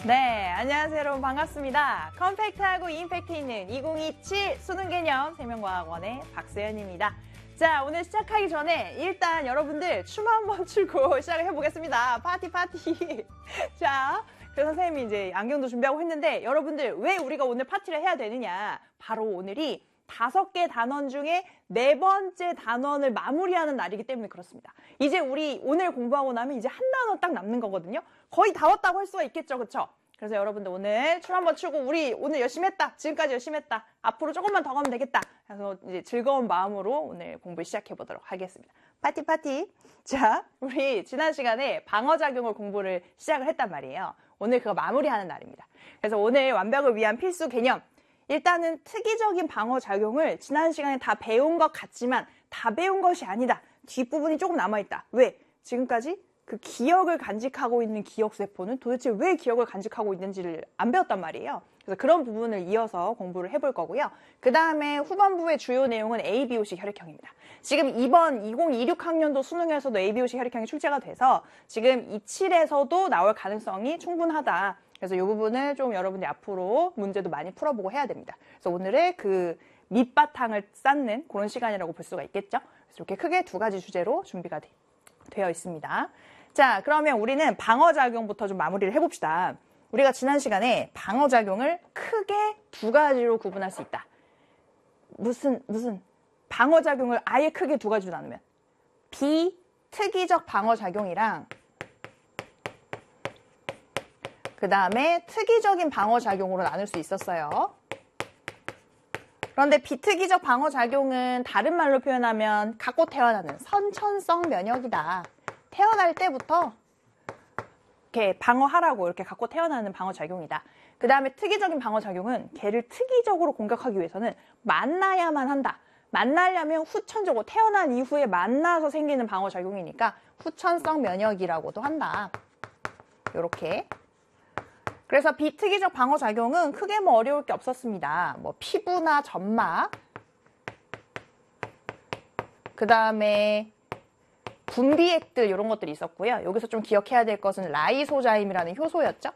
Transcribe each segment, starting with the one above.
네, 안녕하세요 여러분 반갑습니다. 컴팩트하고 임팩트 있는 2027 수능 개념 생명과학원의 박소연입니다. 자, 오늘 시작하기 전에 일단 여러분들 춤 한번 추고 시작을 해보겠습니다. 파티. 자, 그래서 선생님이 이제 안경도 준비하고 했는데 여러분들 왜 우리가 오늘 파티를 해야 되느냐? 바로 오늘이 5개 단원 중에 4번째 단원을 마무리하는 날이기 때문에 그렇습니다. 이제 우리 오늘 공부하고 나면 이제 한 단원 딱 남는 거거든요. 거의 다 왔다고 할 수가 있겠죠, 그쵸? 그래서 여러분들 오늘 춤 한번 추고 우리 오늘 열심히 했다. 지금까지 열심히 했다. 앞으로 조금만 더 가면 되겠다. 그래서 이제 즐거운 마음으로 오늘 공부 시작해 보도록 하겠습니다. 파티. 자, 우리 지난 시간에 방어작용을 공부를 시작을 했단 말이에요. 오늘 그거 마무리하는 날입니다. 그래서 오늘 완벽을 위한 필수 개념. 일단은 특이적인 방어작용을 지난 시간에 다 배운 것 같지만 다 배운 것이 아니다. 뒷부분이 조금 남아있다. 왜? 지금까지 그 기억을 간직하고 있는 기억세포는 도대체 왜 기억을 간직하고 있는지를 안 배웠단 말이에요. 그래서 그런 부분을 이어서 공부를 해볼 거고요. 그 다음에 후반부의 주요 내용은 ABO식 혈액형입니다. 지금 이번 2026학년도 수능에서도 ABO식 혈액형이 출제가 돼서 지금 27에서도 나올 가능성이 충분하다. 그래서 이 부분을 좀 여러분들이 앞으로 문제도 많이 풀어보고 해야 됩니다. 그래서 오늘의 그 밑바탕을 쌓는 그런 시간이라고 볼 수가 있겠죠. 그래서 이렇게 크게 2가지 주제로 준비가 되어 있습니다. 자, 그러면 우리는 방어작용부터 좀 마무리를 해봅시다. 우리가 지난 시간에 방어작용을 크게 2가지로 구분할 수 있다. 무슨 방어작용을 아예 크게 2가지로 나누면 비특이적 방어작용이랑 그 다음에 특이적인 방어작용으로 나눌 수 있었어요. 그런데 비특이적 방어작용은 다른 말로 표현하면 갖고 태어나는 선천성 면역이다. 태어날 때부터 이렇게 방어하라고 이렇게 갖고 태어나는 방어작용이다. 그 다음에 특이적인 방어작용은 걔를 특이적으로 공격하기 위해서는 만나야만 한다. 만나려면 후천적으로 태어난 이후에 만나서 생기는 방어작용이니까 후천성 면역이라고도 한다. 이렇게. 그래서 비특이적 방어작용은 크게 뭐 어려울 게 없었습니다. 뭐 피부나 점막, 그 다음에 분비액들 이런 것들이 있었고요. 여기서 좀 기억해야 될 것은 라이소자임이라는 효소였죠.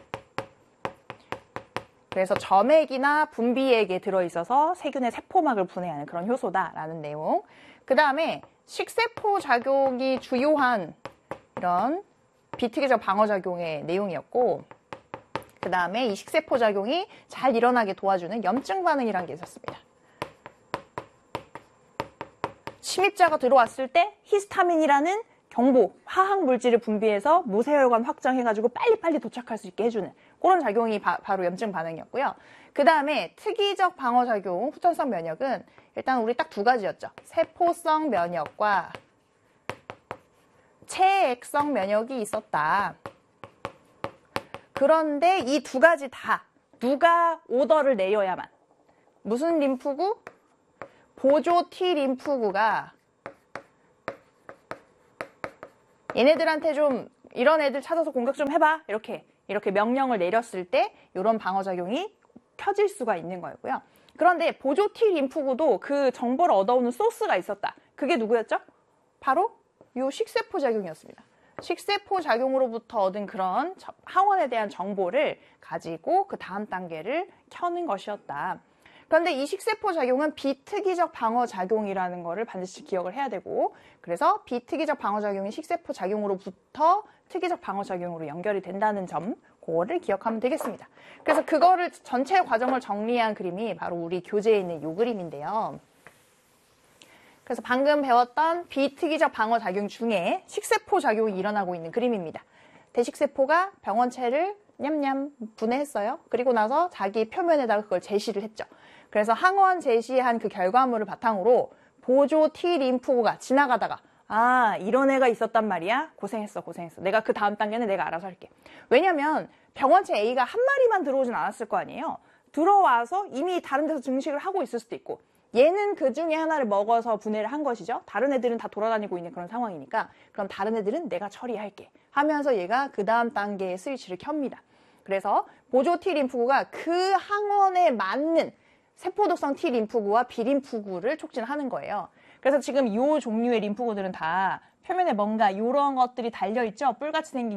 그래서 점액이나 분비액에 들어있어서 세균의 세포막을 분해하는 그런 효소다라는 내용. 그 다음에 식세포 작용이 주요한 이런 비특이적 방어작용의 내용이었고, 그 다음에 이 식세포 작용이 잘 일어나게 도와주는 염증 반응이라는 게 있었습니다. 침입자가 들어왔을 때 히스타민이라는 경보, 화학 물질을 분비해서 무세혈관 확장해가지고 빨리빨리 도착할 수 있게 해주는 그런 작용이 바로 염증 반응이었고요. 그 다음에 특이적 방어작용, 후천성 면역은 일단 우리 딱 2가지였죠. 세포성 면역과 체액성 면역이 있었다. 그런데 이 2가지 다 누가 오더를 내려야만. 무슨 림프구? 보조 T 림프구가 얘네들한테 좀 이런 애들 찾아서 공격 좀 해봐. 이렇게 명령을 내렸을 때 이런 방어작용이 켜질 수가 있는 거였고요. 그런데 보조 T 림프구도 그 정보를 얻어오는 소스가 있었다. 그게 누구였죠? 바로 이 식세포 작용이었습니다. 식세포 작용으로부터 얻은 그런 항원에 대한 정보를 가지고 그 다음 단계를 켜는 것이었다. 그런데 이 식세포 작용은 비특이적 방어작용이라는 거를 반드시 기억을 해야 되고, 그래서 비특이적 방어작용이 식세포 작용으로부터 특이적 방어작용으로 연결이 된다는 점, 그거를 기억하면 되겠습니다. 그래서 그거를 전체 과정을 정리한 그림이 바로 우리 교재에 있는 이 그림인데요. 그래서 방금 배웠던 비특이적 방어작용 중에 식세포 작용이 일어나고 있는 그림입니다. 대식세포가 병원체를 냠냠 분해했어요. 그리고 나서 자기 표면에다가 그걸 제시를 했죠. 그래서 항원 제시한 그 결과물을 바탕으로 보조 T 림프구가 지나가다가 아, 이런 애가 있었단 말이야? 고생했어. 내가 그 다음 단계는 내가 알아서 할게. 왜냐면 병원체 A가 한 마리만 들어오진 않았을 거 아니에요. 들어와서 이미 다른 데서 증식을 하고 있을 수도 있고, 얘는 그 중에 하나를 먹어서 분해를 한 것이죠. 다른 애들은 다 돌아다니고 있는 그런 상황이니까 그럼 다른 애들은 내가 처리할게 하면서 얘가 그 다음 단계의 스위치를 켭니다. 그래서 보조 T 림프구가 그 항원에 맞는 세포독성 T 림프구와 B 림프구를 촉진하는 거예요. 그래서 지금 이 종류의 림프구들은 다 표면에 뭔가 이런 것들이 달려있죠. 뿔같이 생긴 게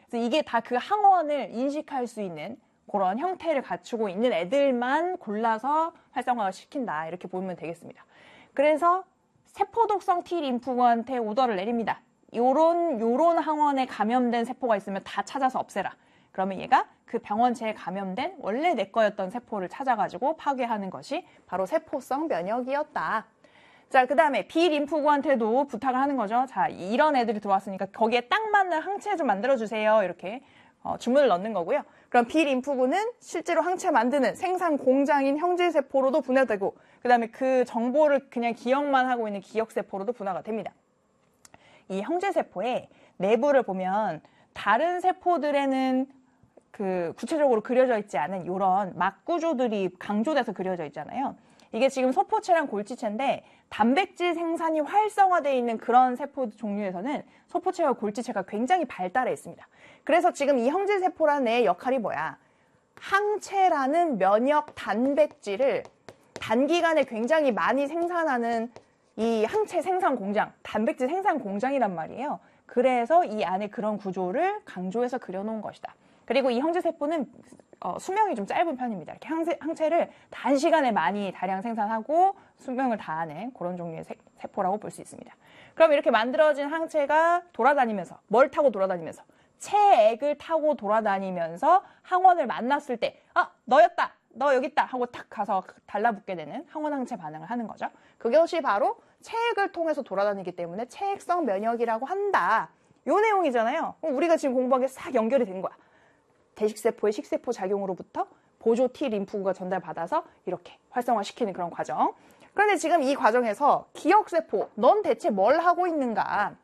그래서 이게 다 그 항원을 인식할 수 있는 그런 형태를 갖추고 있는 애들만 골라서 활성화를 시킨다. 이렇게 보면 되겠습니다. 그래서 세포독성 T 림프구한테 오더를 내립니다. 요런 항원에 감염된 세포가 있으면 다 찾아서 없애라. 그러면 얘가 그 병원체에 감염된 원래 내 거였던 세포를 찾아가지고 파괴하는 것이 바로 세포성 면역이었다. 자, 그 다음에 B 림프구한테도 부탁을 하는 거죠. 자, 이런 애들이 들어왔으니까 거기에 딱 맞는 항체 좀 만들어주세요. 이렇게 주문을 넣는 거고요. 그럼 B 림프구는 실제로 항체 만드는 생산 공장인 형질세포로도 분해되고, 그 다음에 그 정보를 그냥 기억만 하고 있는 기억세포로도 분화가 됩니다. 이 형질세포의 내부를 보면 다른 세포들에는 그 구체적으로 그려져 있지 않은 이런 막구조들이 강조돼서 그려져 있잖아요. 이게 지금 소포체랑 골지체인데 단백질 생산이 활성화되어 있는 그런 세포 종류에서는 소포체와 골지체가 굉장히 발달해 있습니다. 그래서 지금 이 형질세포라는 애의 역할이 뭐야? 항체라는 면역 단백질을 단기간에 굉장히 많이 생산하는 이 항체 생산 공장, 단백질 생산 공장이란 말이에요. 그래서 이 안에 그런 구조를 강조해서 그려놓은 것이다. 그리고 이 형질세포는 수명이 좀 짧은 편입니다. 이렇게 항체를 단시간에 많이 다량 생산하고 수명을 다하는 그런 종류의 세포라고 볼 수 있습니다. 그럼 이렇게 만들어진 항체가 돌아다니면서, 뭘 타고 돌아다니면서? 체액을 타고 돌아다니면서 항원을 만났을 때, 아, 너였다! 너 여기 있다! 하고 탁 가서 달라붙게 되는 항원항체 반응을 하는 거죠. 그것이 바로 체액을 통해서 돌아다니기 때문에 체액성 면역이라고 한다. 요 내용이잖아요. 우리가 지금 공부한 게 싹 연결이 된 거야. 대식세포의 식세포 작용으로부터 보조 T 림프구가 전달받아서 이렇게 활성화시키는 그런 과정. 그런데 지금 이 과정에서 기억세포, 넌 대체 뭘 하고 있는가?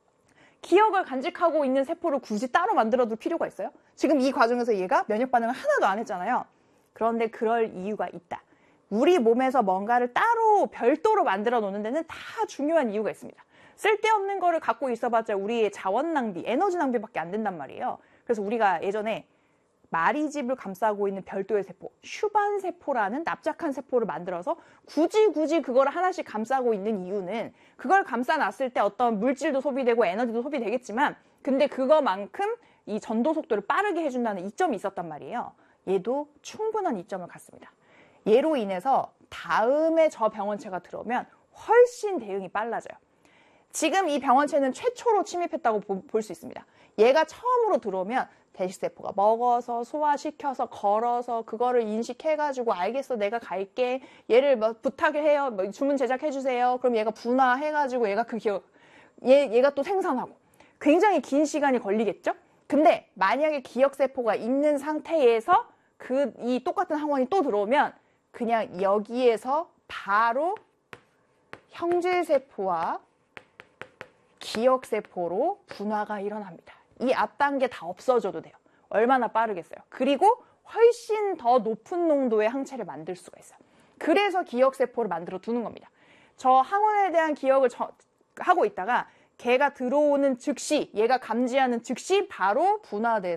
기억을 간직하고 있는 세포를 굳이 따로 만들어둘 필요가 있어요? 지금 이 과정에서 얘가 면역 반응을 하나도 안 했잖아요. 그런데 그럴 이유가 있다. 우리 몸에서 뭔가를 따로 별도로 만들어 놓는 데는 다 중요한 이유가 있습니다. 쓸데없는 거를 갖고 있어봤자 우리의 자원 낭비, 에너지 낭비밖에 안 된단 말이에요. 그래서 우리가 예전에 마리집을 감싸고 있는 별도의 세포, 슈반세포라는 납작한 세포를 만들어서 굳이 그걸 하나씩 감싸고 있는 이유는 그걸 감싸놨을 때 어떤 물질도 소비되고 에너지도 소비되겠지만 근데 그거만큼 이 전도 속도를 빠르게 해준다는 이점이 있었단 말이에요. 얘도 충분한 이점을 갖습니다. 얘로 인해서 다음에 저 병원체가 들어오면 훨씬 대응이 빨라져요. 지금 이 병원체는 최초로 침입했다고 볼 수 있습니다. 얘가 처음으로 들어오면 대식세포가 먹어서 소화시켜서 걸어서 그거를 인식해가지고 알겠어 내가 갈게 얘를 뭐 부탁을 해요 뭐 주문 제작해주세요 그럼 얘가 분화해가지고 얘가 그 기억 얘가 또 생산하고 굉장히 긴 시간이 걸리겠죠. 근데 만약에 기억세포가 있는 상태에서 이 똑같은 항원이 또 들어오면 그냥 여기에서 바로 형질세포와 기억세포로 분화가 일어납니다. 이 앞단계 다 없어져도 돼요. 얼마나 빠르겠어요. 그리고 훨씬 더 높은 농도의 항체를 만들 수가 있어요. 그래서 기억세포를 만들어 두는 겁니다. 저 항원에 대한 기억을 하고 있다가 걔가 들어오는 즉시, 얘가 감지하는 즉시 바로 분화돼서